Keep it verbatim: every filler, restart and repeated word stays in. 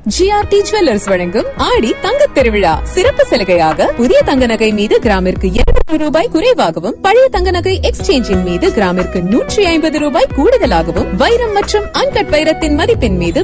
GRT jewellers வழங்கும் ஆடி தங்கத் திருவிழா சிறப்பு சலுகையாக புதிய தங்க நகை மீது கிராமிற்கு இருநூறு ரூபாய் குறைவாகவும் பழைய தங்க நகை எக்ஸ்சேஞ்சின் மீது கிராமிற்கு நூற்றி ஐம்பது ரூபாய் கூடுதலாகவும் வைரம் மற்றும் அன்கட் வைரத்தின் மதிப்பின் மீது